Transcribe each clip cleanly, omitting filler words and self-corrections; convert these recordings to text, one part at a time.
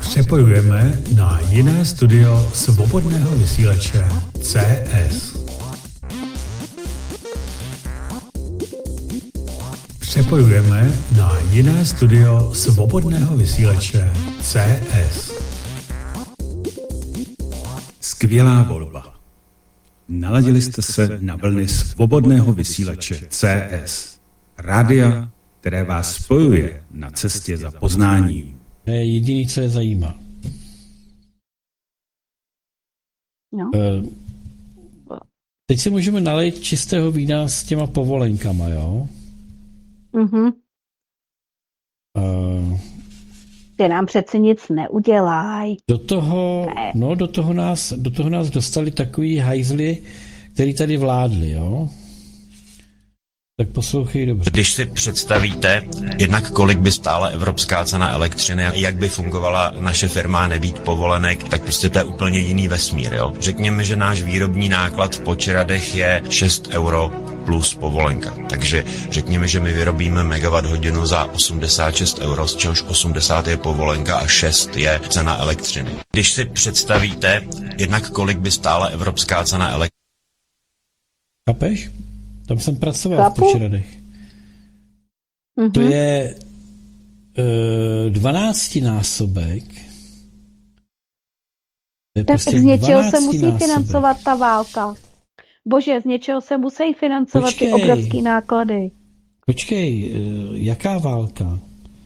Přepojujeme na jiné studio svobodného vysílače CS. Přepojujeme na jiné studio svobodného vysílače CS. Skvělá volba. Naladili jste se na vlny svobodného vysílače CS. Rádia, které vás spojuje na cestě za poznáním. To je jediný, co je zajímá. No. Teď si můžeme nalejt čistého vína s těma povolenkama, jo? Mhm. Ty nám přece nic neudělají. Do toho nás dostali takový hajzli, který tady vládli, jo? Tak poslouchej dobře. Když si představíte, jednak kolik by stála evropská cena elektřiny, jak by fungovala naše firma nebýt povolenek, tak prostě to je úplně jiný vesmír, jo. Řekněme, že náš výrobní náklad v Počeradech je 6 euro plus povolenka. Takže řekněme, že my vyrobíme megawatt hodinu za 86 euro, z čehož 80 je povolenka a 6 je cena elektřiny. Když si představíte, jednak kolik by stála evropská cena elektřiny. Chápeš? Tam jsem pracoval v Počeradech. Mhm. To je 12násobek. Tak z něčeho se musí financovat ta válka. Bože, z něčeho se musí financovat ty obrovské náklady. Počkej, jaká válka?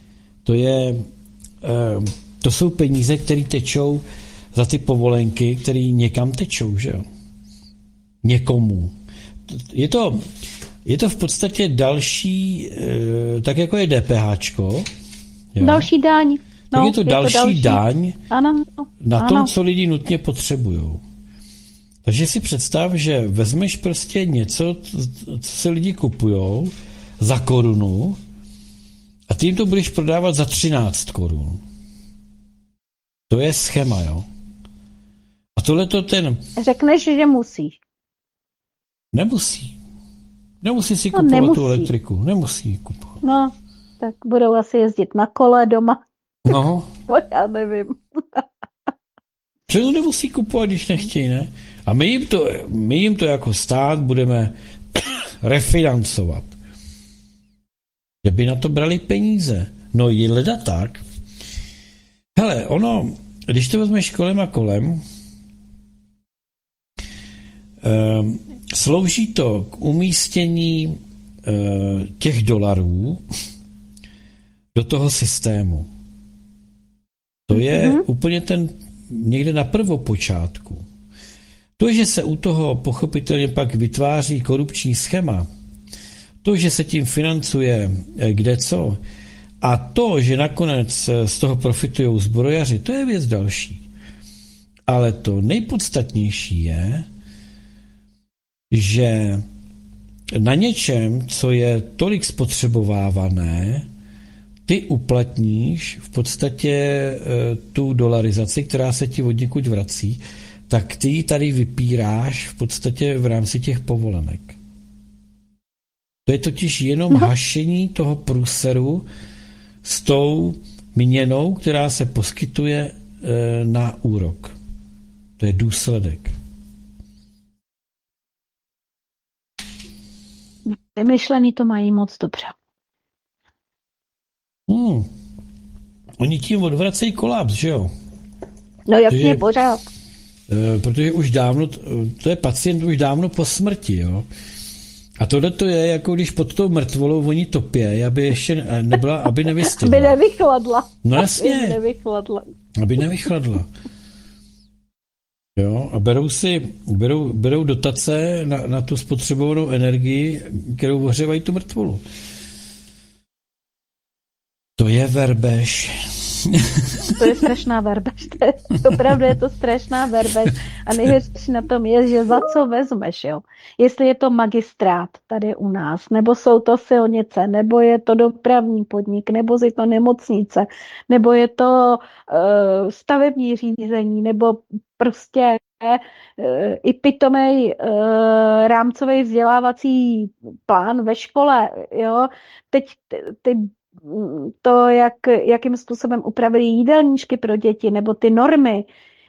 To jsou peníze, které tečou za ty povolenky, které někam tečou, že jo? Někomu. Je to v podstatě další, tak jako je DPHčko. Jo? Další daň. Tak je to další daň na tom, ano. co lidi nutně potřebují. Takže si představ, že vezmeš prostě něco, co se lidi kupujou za korunu a ty jim to budeš prodávat za 13 korun. To je schéma, jo? A tohleto Řekneš, že musíš. Nemusí. Nemusí si kupovat tu elektriku. Nemusí kupovat. No, tak budou asi jezdit na kole doma. No. Já nevím. Že to nemusí kupovat, když nechtějí, ne? A my jim to jako stát budeme refinancovat. Že by na to brali peníze. No jileda tak. Hele, když to vezmeš kolem a kolem, slouží to k umístění těch dolarů do toho systému. To je úplně někde na prvopočátku. To, že se u toho pochopitelně pak vytváří korupční schéma, to, že se tím financuje kdeco, a to, že nakonec z toho profitují zbrojaři, to je věc další. Ale to nejpodstatnější je, že na něčem, co je tolik spotřebovávané, ty uplatníš v podstatě tu dolarizaci, která se ti od někud vrací, tak ty ji tady vypíráš v podstatě v rámci těch povolenek. To je totiž jenom hašení toho průseru s tou měnou, která se poskytuje na úrok. To je důsledek. Vymyšlený to mají moc dobře. Oni tím odvracejí kolaps, že jo? No jasně, pořád. Protože už dávno, to je pacient už dávno po smrti, jo? A tohle to je, jako když pod tou mrtvolou oni topějí, aby ještě nebyla, aby nevystydla. Aby nevychladla. No jasně. Aby nevychladla. Jo, a berou dotace na tu spotřebovanou energii, kterou ohřívají tu mrtvolu. To je verbež. To je strašná verbež. Opravdu je to strašná verbež. A nejhorší na tom je, že za co vezmeš, jo? Jestli je to magistrát tady u nás, nebo jsou to silnice, nebo je to dopravní podnik, nebo je to nemocnice, nebo je to stavební řízení, nebo prostě i pitomej rámcový vzdělávací plán ve škole, jo? Teď to, jakým způsobem upravili jídelníčky pro děti, nebo ty normy.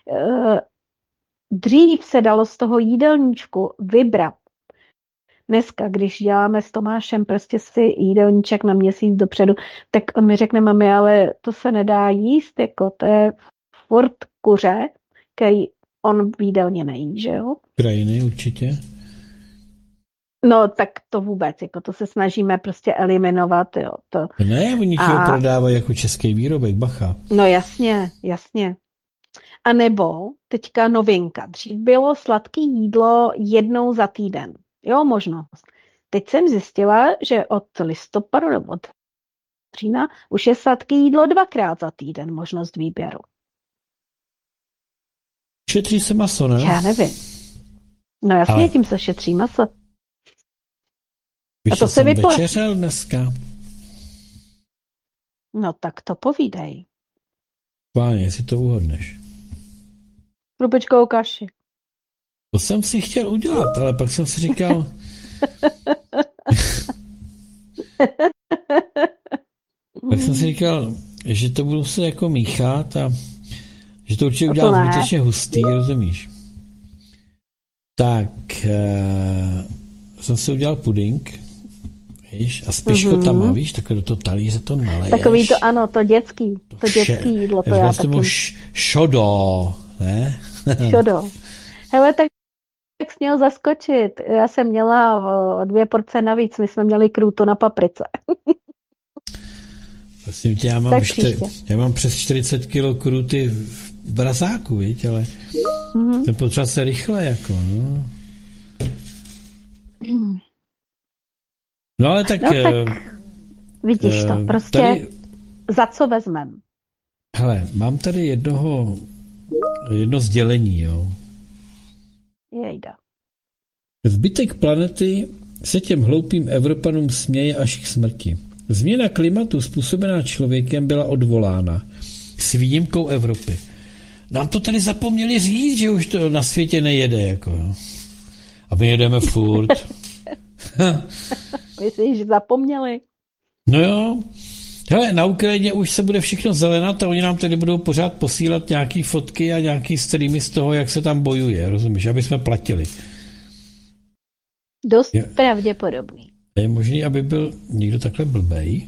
Dřív se dalo z toho jídelníčku vybrat. Dneska, když děláme s Tomášem prostě si jídelníček na měsíc dopředu, tak on mi řekne, mami, ale to se nedá jíst, jako to je furt kuře, který on v jídelně nejí, že jo? Krajiny určitě. No, tak to vůbec, jako to se snažíme prostě eliminovat, jo. To. Ne, oni to prodávají jako český výrobek, bacha. No jasně, jasně. A nebo teďka novinka. Dřív bylo sladké jídlo jednou za týden. Jo, možnost. Teď jsem zjistila, že od listopadu nebo od října už je sladké jídlo 2krát za týden, možnost výběru. Šetří se maso, ne? Já nevím. No jasně, ale tím se šetří maso. A to se večeřel dneska. No tak to povídej. Páně, jestli to uhodneš. Krupečkou kaši. To jsem si chtěl udělat, ale pak jsem si říkal... pak jsem si říkal, že to budu se jako míchat a že to určitě udělá zbytečně hustý, rozumíš? Tak jsem si udělal puding, víš, a spíš tam má, víš, takhle do toho talíře to naleješ. Takový to, ano, to dětský jídlo, to já taky. Šodo, ne? Šodo. Hele, tak jsi měl zaskočit. Já jsem měla 2 porce navíc, my jsme měli krůtu na paprice. Prosím tě, já mám přes 40 kg krůty v brazáku, víš, ale jsem potřeba se rychle, jako, no. No ale tak... No, tak vidíš to, prostě tady, za co vezmem. Hele, mám tady jedno sdělení, jo. Jejda. Zbytek planety se těm hloupým Evropanům směje až k smrti. Změna klimatu způsobená člověkem byla odvolána s výjimkou Evropy. Nám to tady zapomněli říct, že už to na světě nejede, jako. A my jedeme furt. Myslíš, že zapomněli? No jo. Hele, na Ukrajině už se bude všechno zelenat a oni nám tady budou pořád posílat nějaký fotky a nějaký streamy z toho, jak se tam bojuje, rozumíš, aby jsme platili. Dost pravděpodobný. Je možný, aby byl někdo takhle blbej?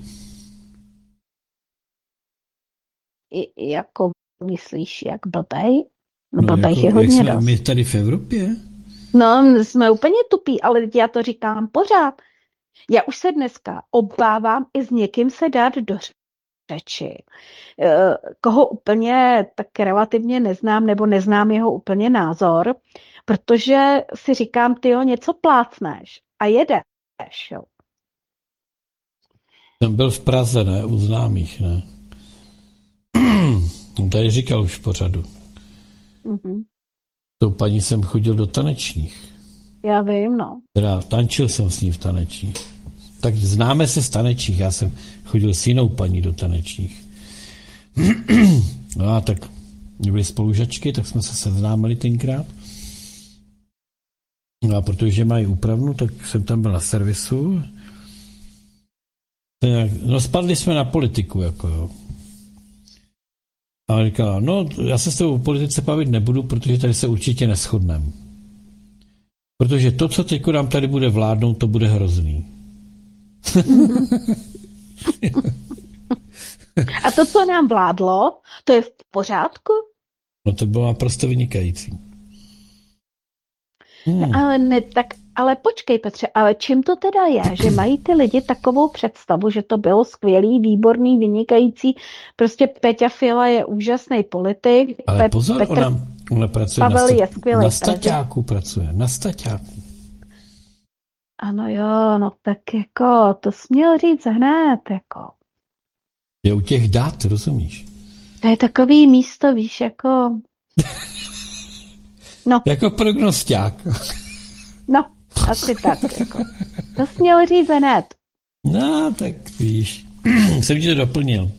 Jako myslíš, jak blbej? No blbej jako, je hodně dost. My tady v Evropě? No, jsme úplně tupí, ale já to říkám pořád. Já už se dneska obávám i s někým se dát do řeči, koho úplně tak relativně neznám, nebo neznám jeho úplně názor, protože si říkám, tyjo, něco plácneš a jedeš, jo. Jsem byl v Praze, ne, u známých, ne. On tady říkal už v pořadu. Tou paní jsem chodil do tanečních. Já vím, no. Teda tančil jsem s ní v tanečních. Tak známe se z tanečních, já jsem chodil s jinou paní do tanečních. No a tak byly spolužačky, tak jsme se seznámili tenkrát. No a protože mají úpravnu, tak jsem tam byl na servisu. No spadli jsme na politiku, jako jo. A říkala, no já se s tou o politice bavit nebudu, protože tady se určitě neshodneme. Protože to, co teď nám tady bude vládnout, to bude hrozný. A to, co nám vládlo, to je v pořádku? No to bylo naprosto vynikající. Ale počkej, Petře, ale čím to teda je, že mají ty lidi takovou představu, že to bylo skvělý, výborný, vynikající, prostě Peťa Fiala je úžasný politik. Ale pozor, ona pracuje na staťáku, pracuje na staťáku. Ano jo, no tak jako, to jsi měl říct hned, jako. Je u těch dat, rozumíš? To je takový místo, víš, jako... No. Jako prognosťák. No, asi tak, jako. To jsi měl říct hned. No, tak víš, jsem ti to doplnil.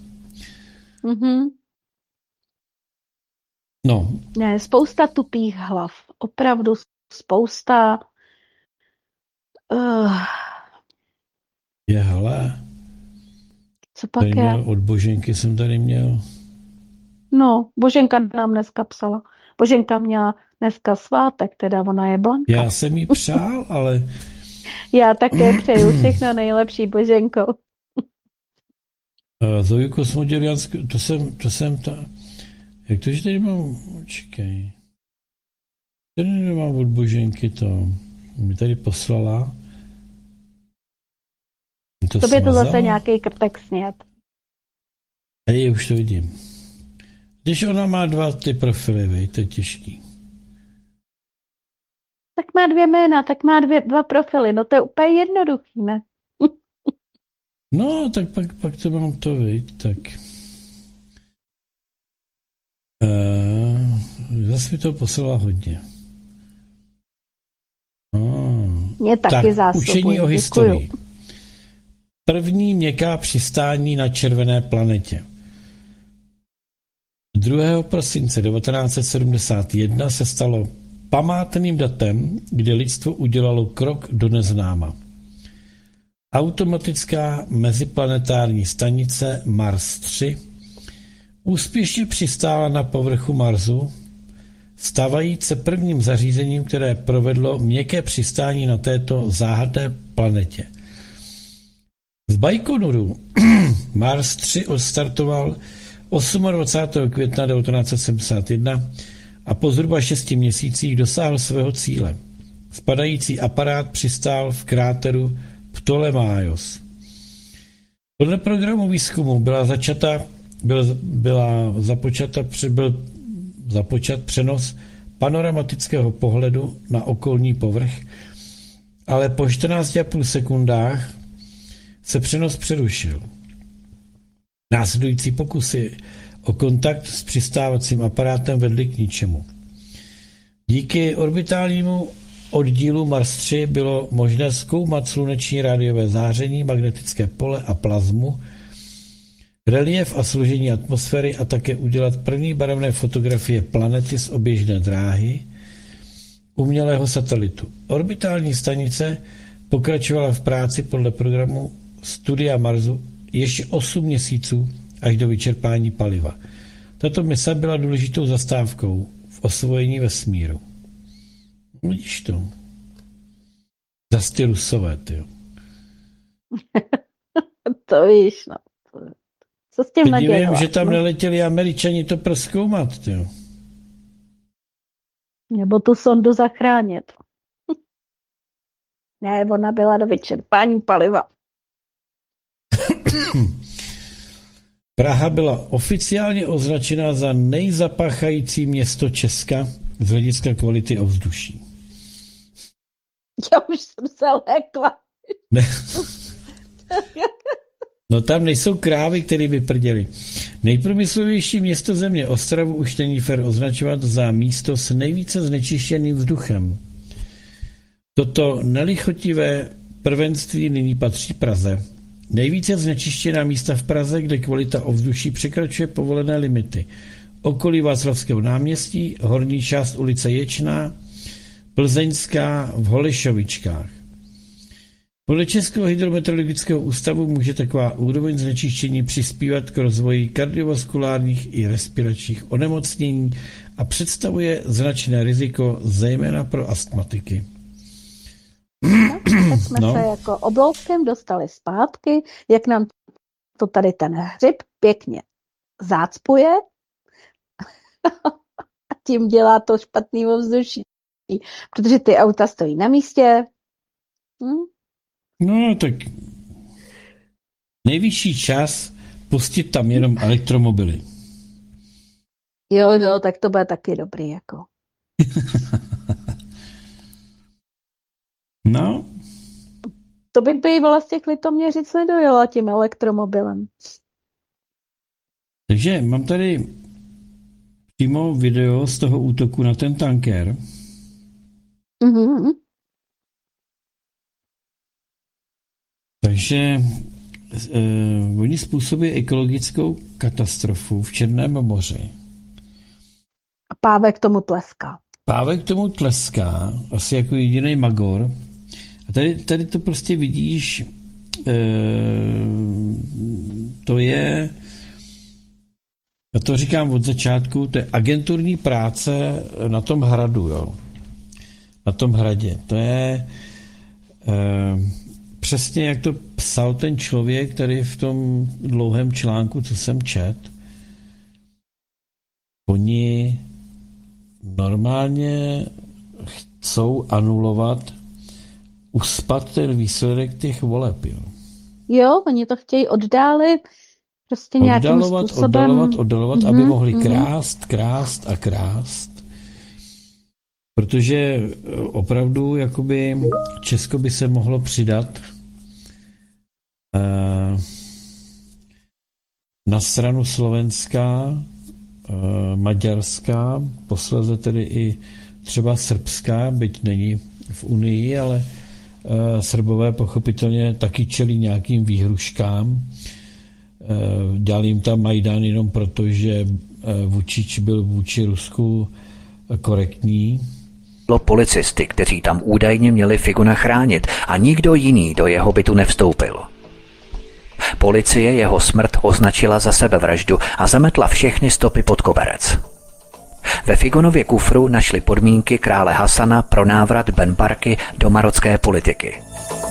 No. Ne, spousta tupých hlav. Opravdu spousta... Je, hele. Co pak Tady je? měl od Boženky jsem tady měl. No, Boženka nám dneska psala. Boženka měla dneska svátek, teda ona je Blanka. Já jsem jí přál, ale Já také přeju všechno nejlepší, Boženko. Zoju Kosmodělianskou, to jsem ta... Jak to, že tady mám... Čekej. Tady nemám od Boženky to. Mi tady poslala. To by to zase smazala. nějaký krtek snět. Hej, už to vidím. Když ona má 2 ty profily, vej, to je těžký. Tak má 2 jména, tak má 2 profily. No to je úplně jednoduchý, ne? No, tak pak to mám to, viď, tak. Zase mi to poslala hodně. Mě taky Tak, zásobují. učení o Děkuju. historii. První měkká přistání na červené planetě. 2. prosince 1971 se stalo památným datem, kdy lidstvo udělalo krok do neznáma. Automatická meziplanetární stanice Mars 3 úspěšně přistála na povrchu Marsu, stávajíc se prvním zařízením, které provedlo měkké přistání na této záhadné planetě. Z Bajkonuru Mars 3 odstartoval 28. května 1971 a po zhruba 6 měsících dosáhl svého cíle. Spadající aparát přistál v kráteru Ptolemaios. Podle programu výzkumu byl započat přenos panoramatického pohledu na okolní povrch, ale po 14,5 sekundách se přenos přerušil. Následující pokusy o kontakt s přistávacím aparátem vedly k ničemu. Díky orbitálnímu oddílu Mars 3 bylo možné zkoumat sluneční rádiové záření, magnetické pole a plazmu, relief a složení atmosféry a také udělat první barevné fotografie planety z oběžné dráhy umělého satelitu. Orbitální stanice pokračovala v práci podle programu Studia Marsu ještě 8 měsíců až do vyčerpání paliva. Tato mise byla důležitou zastávkou v osvojení vesmíru. Vidíš to? Zas ty Rusové, tyjo. To víš, no. Co s tím Teď nadělala? vím, že tam neletěli Američani to prozkoumat, tyjo. Nebo tu sondu zachránit. Ne, ona byla do vyčerpání paliva. Praha byla oficiálně označena za nejzapáchající město Česka z hlediska kvality ovzduší. Já už jsem se lékla. Ne. No tam nejsou krávy, které by prděly. Nejprůmyslovější město země Ostravu už není fér označovat za místo s nejvíce znečištěným vzduchem. Toto nelichotivé prvenství nyní patří Praze. Nejvíce znečištěná místa v Praze, kde kvalita ovzduší překračuje povolené limity. Okolí Václavského náměstí, horní část ulice Ječná, Plzeňská v Holešovičkách. Podle Českého hydrometeorologického ústavu může taková úroveň znečištění přispívat k rozvoji kardiovaskulárních i respiračních onemocnění a představuje značné riziko zejména pro astmatiky. Tak jsme se jako oblouskem dostali zpátky, jak nám to tady ten hřib pěkně zácpuje a tím dělá to špatný ovzduší, protože ty auta stojí na místě. No tak nejvyšší čas pustit tam jenom elektromobily. Jo, tak to bude taky dobrý, jako. No. To bych bývala z těch Litoměřic nedojela tím elektromobilem. Takže mám tady přímo video z toho útoku na ten tanker. Mm-hmm. Takže oni způsobí ekologickou katastrofu v Černém moři. A Pávek tomu tleská. Pávek tomu tleská, asi jako jediný magor. A tady to prostě vidíš to je, já to říkám od začátku, to je agenturní práce na tom hradu, jo. Na tom hradě. To je přesně, jak to psal ten člověk, který v tom dlouhém článku, co jsem čet. Oni normálně chcou anulovat, uspat ten výsledek těch voleb, jo. Jo, oni to chtějí oddálit, prostě nějakým způsobem. Oddalovat, aby mohli krást. Protože opravdu jakoby Česko by se mohlo přidat na stranu Slovenska, Maďarská, posléze tedy i třeba Srbská, byť není v Unii, ale Srbové pochopitelně taky čelí nějakým výhruškám. Dal jim tam Majdan jenom proto, že Vučić byl vůči Rusku korektní. Policisty, kteří tam údajně měli Figuna chránit a nikdo jiný do jeho bytu nevstoupil. Policie jeho smrt označila za sebevraždu a zametla všechny stopy pod koberec. Ve Figunově kufru našli podmínky krále Hasana pro návrat Ben Barky do marocké politiky.